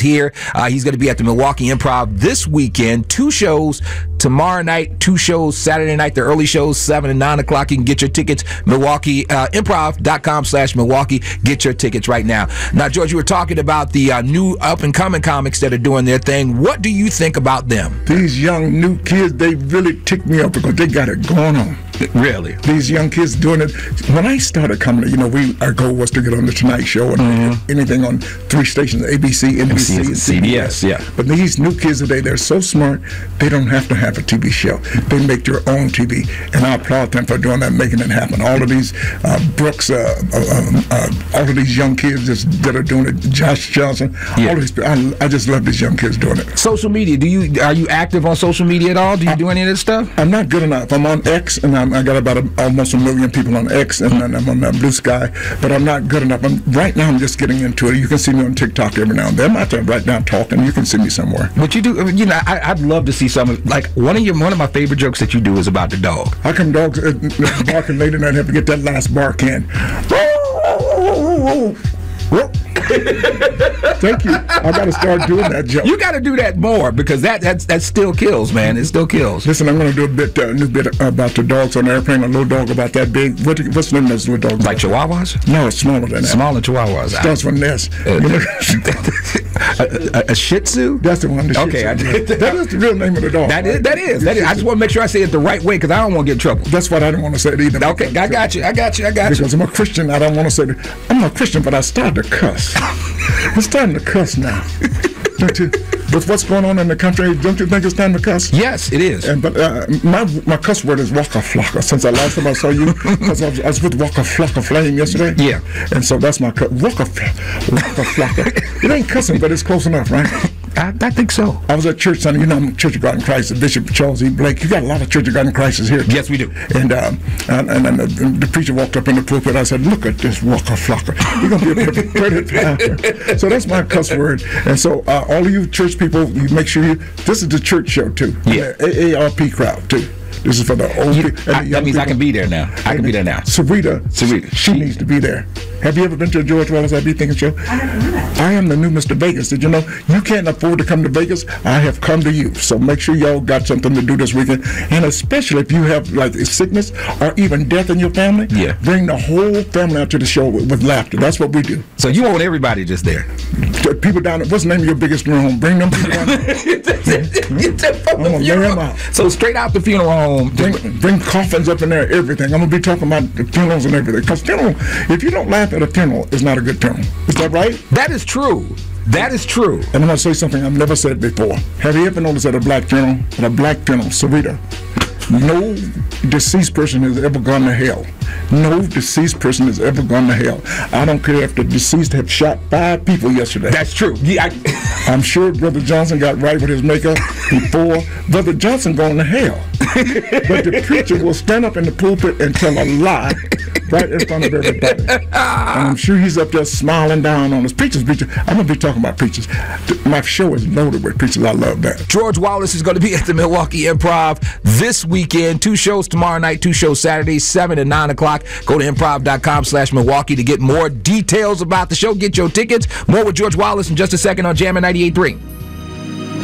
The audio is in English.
here. He's going to be at the Milwaukee Improv this weekend. 2 shows tomorrow night, 2 shows Saturday night, the early shows, 7 and 9 o'clock. You can get your tickets, improv.com/Milwaukee. Get your tickets right now. Now, George, you were talking about the new up-and-coming comics that are doing their thing. What do you think about them? These young new kids, they really tick me up because they got it going on. Really? These young kids doing it. When I started coming, our goal was to get on the Tonight Show and anything on 3 stations, ABC, NBC, and CBS. Yeah. But these new kids today, they're so smart, they don't have to have a TV show. They make their own TV, and I applaud them for doing that, making it happen. All of these Brooks, all of these young kids that are doing it, Josh Johnson, all of these, I just love these young kids doing it. Social media, are you active on social media at all? Do you do any of this stuff? I'm not good enough. I'm on X, and I got about almost 1 million people on X, and I'm on Blue Sky, but I'm not good enough. Right now I'm just getting into it. You can see me on TikTok every now and then. I'm out there right now talking. You can see me somewhere. But you do, I'd love to see some, like one of my favorite jokes that you do is about the dog. How come dogs barking late at night have to get that last bark in? Thank you. I got to start doing that joke. You got to do that more because that still kills, man. It still kills. Listen, I'm going to do a new bit about the dogs on the airplane. A little dog about that big. What's the name of those little dogs? Like Chihuahuas? No, it's smaller than that. Smaller Chihuahuas. Starts from this. A Shih Tzu? That's the one. Okay, I did. That is the real name of the dog. That is. I just want to make sure I say it the right way because I don't want to get in trouble. That's what I don't want to say it either. Okay, I got you. Because I'm a Christian, I don't want to say that. I'm a Christian, but I started to cuss. I'm starting to cuss now. With what's going on in the country, don't you think it's time to cuss? Yes, it is. But my cuss word is Waka Flocka. Since the last time I saw you, because I was with Waka Flocka Flame yesterday. Yeah. And so that's my cuss. Waka Flocka. It ain't cussing, but it's close enough, right? I think so. I was at church Sunday. I'm Church of God in Christ, Bishop Charles E. Blake. You got a lot of Church of God in Christ here. Yes, we do. And the preacher walked up in the pulpit. I said, "Look at this Waka Flocka. You're going to be a perfect pastor." So that's my cuss word. And so all of you church people, you make sure this is the church show too. Yeah. AARP crowd too. This is for the old people. That means people. I can be there now. Sarita, she needs to be there. Have you ever been to a George Wallace IB Thinking show? I am the new Mr. Vegas. Did you know you can't afford to come to Vegas? I have come to you. So make sure y'all got something to do this weekend. And especially if you have like sickness or even death in your family, bring the whole family out to the show with laughter. That's what we do. So you want everybody just there? People down there. What's the name of your biggest funeral home? Bring them people down there. I'm going to lay them out. So straight out the funeral home. Bring coffins up in there, everything. I'm going to be talking about the funerals and everything. Because if you don't laugh at a funeral, it's not a good funeral. Is that right? That is true. That is true. And I'm going to say something I've never said before. Have you ever noticed at a black funeral, Sarita, no deceased person has ever gone to hell. No deceased person has ever gone to hell. I don't care if the deceased have shot 5 people yesterday. That's true. Yeah, I'm sure Brother Johnson got right with his makeup before Brother Johnson going to hell. But the preacher will stand up in the pulpit and tell a lie right in front of everybody. And I'm sure he's up there smiling down on us. Preachers. I'm going to be talking about preachers. My show is loaded with preachers. I love that. George Wallace is going to be at the Milwaukee Improv this weekend. 2 shows tomorrow night, 2 shows Saturday, 7 and 9 o'clock. Go to improv.com/Milwaukee to get more details about the show. Get your tickets. More with George Wallace in just a second on Jammin' 98.3.